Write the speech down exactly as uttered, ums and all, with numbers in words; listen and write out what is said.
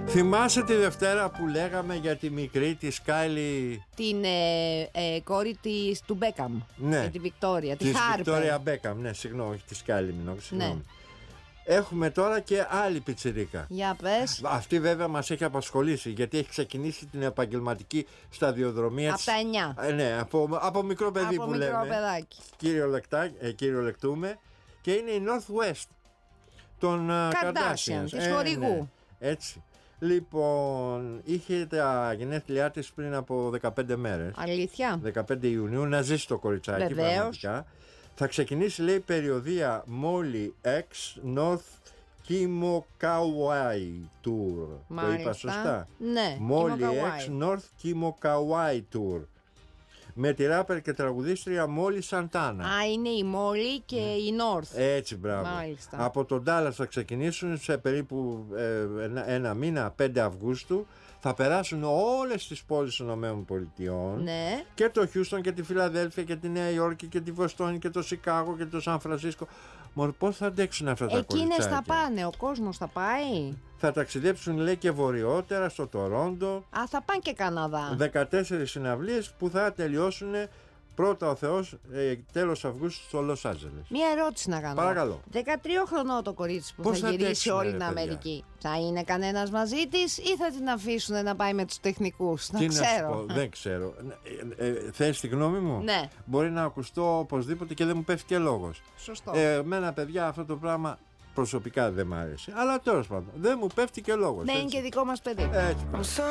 Θυμάσαι τη Δευτέρα που λέγαμε για τη μικρή τη Σκάιλι? Την ε, ε, κόρη της του Μπέκαμ. Ναι. Με τη Βικτόρια. Τη Της Χάρπερ. Βικτόρια Μπέκαμ, ναι, συγγνώμη, όχι τη Σκάιλι Μινόκ, συγγνώμη. Ναι. Έχουμε τώρα και άλλη πιτσιρίκα. Για πες. Αυτή βέβαια μας έχει απασχολήσει, γιατί έχει ξεκινήσει την επαγγελματική σταδιοδρομία Από της. τα εννιά. Ε, ναι, από, από μικρό παιδί Από που μικρό λέμε. παιδάκι. Κυριολεκτά, ε, κυριολεκτούμε. Και είναι η Northwest των uh, Kardashian, Kardashians. της χορηγού. Ναι, έτσι. Λοιπόν, είχε τα γενέθλιά της πριν από δεκαπέντε μέρες. Αλήθεια. δεκαπέντε Ιουνίου, να ζήσει το κοριτσάκι. Βεβαίως. Πραγματικά. Θα ξεκινήσει, λέει, περιοδία Molly X North Kimo-Kauai Tour. Μάλιστα. Το είπα σωστά? Ναι. Molly Kimo-Kauai. X North Kimo-Kauai Tour. Με τη ράπερ και τραγουδίστρια Molly Santana. Α, είναι η Molly και η North. Έτσι, μπράβο. Μάλιστα. Από τον Dallas θα ξεκινήσουν σε περίπου ε, ένα, ένα μήνα, πέντε Αυγούστου. Θα περάσουν όλες τις πόλεις των ΗΠΑ. Ναι. Και το Χιούστον και τη Φιλαδέλφια και τη Νέα Υόρκη και τη Βοστόνη και το Σικάγο και το Σαν Φρανσίσκο. Μόνο πώς θα αντέξουν αυτά τα Εκείνες κοριτσάκια? θα πάνε, ο κόσμος θα πάει. Θα ταξιδέψουν, λέει, και βορειότερα στο Τορόντο. Α, θα πάνε και Καναδά. δεκατέσσερις συναυλίες που θα τελειώσουν πρώτα ο Θεός ε, τέλος Αυγούστου στο Λος Άντζελες. Μία ερώτηση να κάνω. Παρακαλώ. δεκατρία χρονών το κορίτσι που Πώς θα θα γυρίσει αντέξουνε, όλη ρε, την παιδιά? Αμερική. Θα είναι κανένας μαζί της ή θα την αφήσουν να πάει με τους τεχνικούς? Να Τι να σου ξέρω. πω, δεν ξέρω. Ε, ε, ε, θες τη γνώμη μου? Ναι. Μπορεί να ακουστώ οπωσδήποτε και δεν μου πέφτει και λόγος. Σωστό. Ε, εμένα, παιδιά, αυτό το πράγμα προσωπικά δεν μ' άρεσε. Αλλά τέλος πάντων, δεν μου πέφτει και λόγος. Ναι, είναι έτσι. και δικό μας παιδί. Έτσι.